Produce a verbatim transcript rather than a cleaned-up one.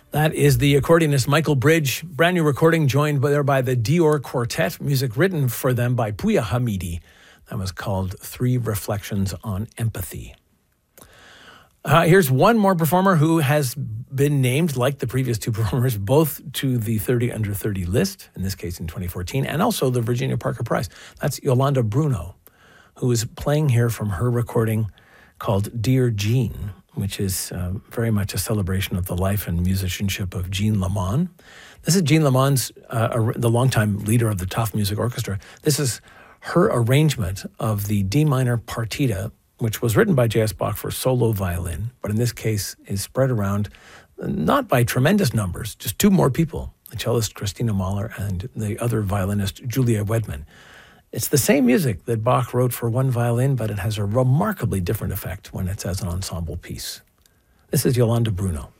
That is the accordionist Michael Bridge. Brand new recording joined there by the Dior Quartet. Music written for them by Pouya Hamidi. That was called Three Reflections on Empathy. Uh, here's one more performer who has been named, like the previous two performers, both to the thirty under thirty list, in this case in twenty fourteen, and also the Virginia Parker Prize. That's Yolanda Bruno, who is playing here from her recording called Dear Jean, which is uh, very much a celebration of the life and musicianship of Jean Lamont. This is Jean Lamont's, uh, ar- the longtime leader of the Taft Music Orchestra. This is her arrangement of the D minor partita, which was written by J S. Bach for solo violin, but in this case is spread around not by tremendous numbers, just two more people, the cellist Christina Mahler and the other violinist Julia Wedman. It's the same music that Bach wrote for one violin, but it has a remarkably different effect when it's as an ensemble piece. This is Yolanda Bruno.